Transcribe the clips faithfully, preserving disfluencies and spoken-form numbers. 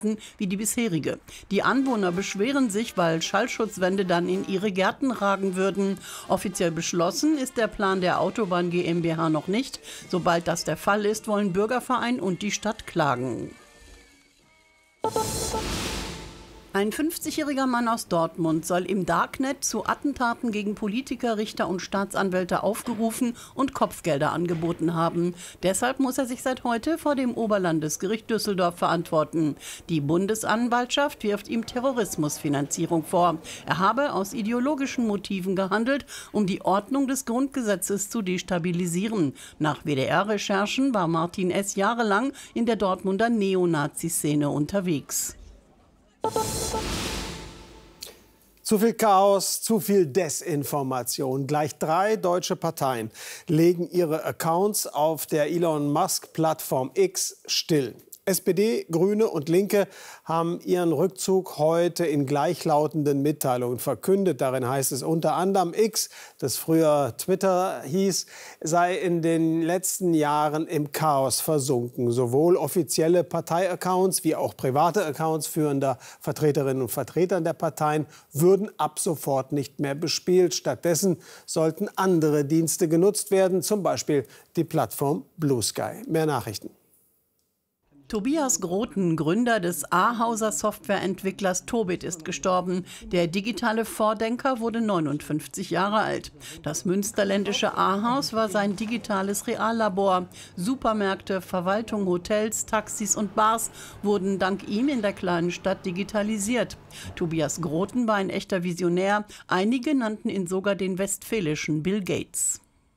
wie die bisherige. Die Anwohner beschweren sich, weil Schallschutzwände dann in ihre Gärten ragen würden. Offiziell beschlossen ist der Plan der Autobahn GmbH noch nicht. Sobald das der Fall ist, wollen Bürgerverein und die Stadt klagen. Ein fünfzigjähriger Mann aus Dortmund soll im Darknet zu Attentaten gegen Politiker, Richter und Staatsanwälte aufgerufen und Kopfgelder angeboten haben. Deshalb muss er sich seit heute vor dem Oberlandesgericht Düsseldorf verantworten. Die Bundesanwaltschaft wirft ihm Terrorismusfinanzierung vor. Er habe aus ideologischen Motiven gehandelt, um die Ordnung des Grundgesetzes zu destabilisieren. Nach W D R-Recherchen war Martin S. jahrelang in der Dortmunder Neonazi-Szene unterwegs. Zu viel Chaos, zu viel Desinformation. Gleich drei deutsche Parteien legen ihre Accounts auf der Elon Musk-Plattform X still. S P D, Grüne und Linke haben ihren Rückzug heute in gleichlautenden Mitteilungen verkündet. Darin heißt es unter anderem, X, das früher Twitter hieß, sei in den letzten Jahren im Chaos versunken. Sowohl offizielle Parteiaccounts wie auch private Accounts führender Vertreterinnen und Vertreter der Parteien würden ab sofort nicht mehr bespielt. Stattdessen sollten andere Dienste genutzt werden, zum Beispiel die Plattform Blue Sky. Mehr Nachrichten. Tobias Groten, Gründer des Ahauser Softwareentwicklers Tobit, ist gestorben. Der digitale Vordenker wurde neunundfünfzig Jahre alt. Das münsterländische Ahaus war sein digitales Reallabor. Supermärkte, Verwaltung, Hotels, Taxis und Bars wurden dank ihm in der kleinen Stadt digitalisiert. Tobias Groten war ein echter Visionär. Einige nannten ihn sogar den westfälischen Bill Gates.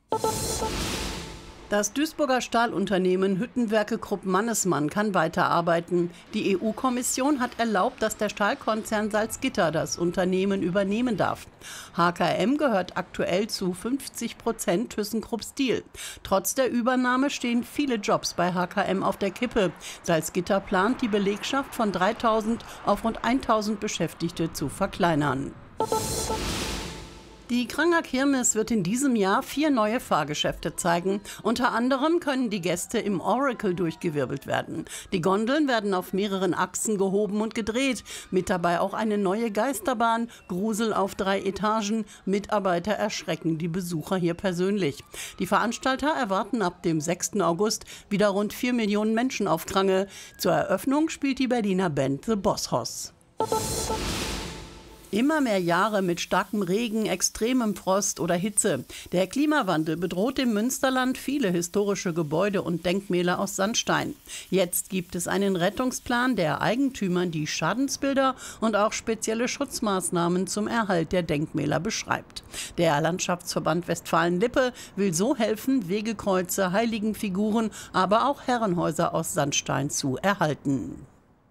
Das Duisburger Stahlunternehmen Hüttenwerke Krupp-Mannesmann kann weiterarbeiten. Die E U-Kommission hat erlaubt, dass der Stahlkonzern Salzgitter das Unternehmen übernehmen darf. H K M gehört aktuell zu fünfzig Prozent ThyssenKrupp Steel. Trotz der Übernahme stehen viele Jobs bei H K M auf der Kippe. Salzgitter plant, die Belegschaft von dreitausend auf rund tausend Beschäftigte zu verkleinern. Die Kranger Kirmes wird in diesem Jahr vier neue Fahrgeschäfte zeigen. Unter anderem können die Gäste im Oracle durchgewirbelt werden. Die Gondeln werden auf mehreren Achsen gehoben und gedreht. Mit dabei auch eine neue Geisterbahn, Grusel auf drei Etagen. Mitarbeiter erschrecken die Besucher hier persönlich. Die Veranstalter erwarten ab dem sechsten August wieder rund vier Millionen Menschen auf Krange. Zur Eröffnung spielt die Berliner Band The Boss Hoss. Immer mehr Jahre mit starkem Regen, extremem Frost oder Hitze. Der Klimawandel bedroht im Münsterland viele historische Gebäude und Denkmäler aus Sandstein. Jetzt gibt es einen Rettungsplan, der Eigentümern die Schadensbilder und auch spezielle Schutzmaßnahmen zum Erhalt der Denkmäler beschreibt. Der Landschaftsverband Westfalen-Lippe will so helfen, Wegekreuze, Heiligenfiguren, aber auch Herrenhäuser aus Sandstein zu erhalten.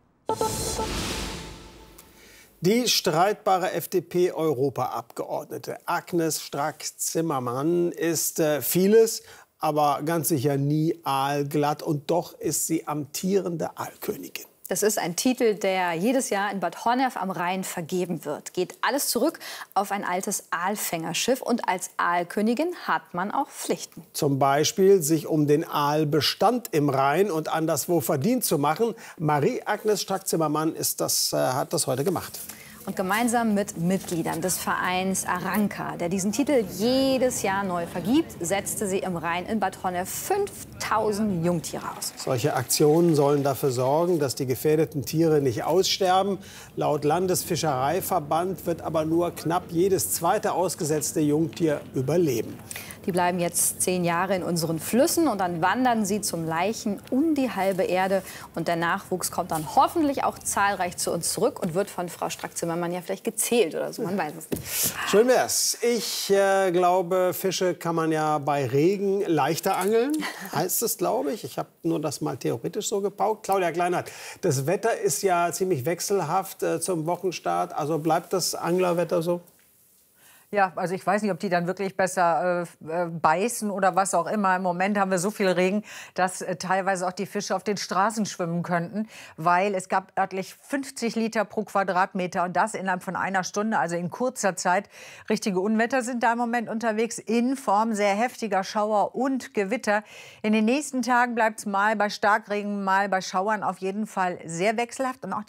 Die streitbare F D P-Europaabgeordnete Agnes Strack-Zimmermann ist äh, vieles, aber ganz sicher nie aalglatt. Und doch ist sie amtierende Aalkönigin. Das ist ein Titel, der jedes Jahr in Bad Honnef am Rhein vergeben wird. Geht alles zurück auf ein altes Aalfängerschiff. Und als Aalkönigin hat man auch Pflichten. Zum Beispiel sich um den Aalbestand im Rhein und anderswo verdient zu machen. Marie-Agnes Strack-Zimmermann ist das, äh, hat das heute gemacht. Und gemeinsam mit Mitgliedern des Vereins Aranka, der diesen Titel jedes Jahr neu vergibt, setzte sie im Rhein in Bad Honnef fünftausend Jungtiere aus. Solche Aktionen sollen dafür sorgen, dass die gefährdeten Tiere nicht aussterben. Laut Landesfischereiverband wird aber nur knapp jedes zweite ausgesetzte Jungtier überleben. Die bleiben jetzt zehn Jahre in unseren Flüssen und dann wandern sie zum Leichen um die halbe Erde. Und der Nachwuchs kommt dann hoffentlich auch zahlreich zu uns zurück und wird von Frau Strack-Zimmermann ja vielleicht gezählt oder so, man weiß es nicht. Schön wär's. Ich äh, glaube, Fische kann man ja bei Regen leichter angeln, heißt es, glaube ich. Ich habe nur das mal theoretisch so gepaukt. Claudia Kleinert, das Wetter ist ja ziemlich wechselhaft äh, zum Wochenstart. Also bleibt das Anglerwetter so? Ja, also ich weiß nicht, ob die dann wirklich besser äh, äh, beißen oder was auch immer. Im Moment haben wir so viel Regen, dass äh, teilweise auch die Fische auf den Straßen schwimmen könnten, weil es gab örtlich fünfzig Liter pro Quadratmeter und das innerhalb von einer Stunde, also in kurzer Zeit. Richtige Unwetter sind da im Moment unterwegs in Form sehr heftiger Schauer und Gewitter. In den nächsten Tagen bleibt es mal bei Starkregen, mal bei Schauern auf jeden Fall sehr wechselhaft und auch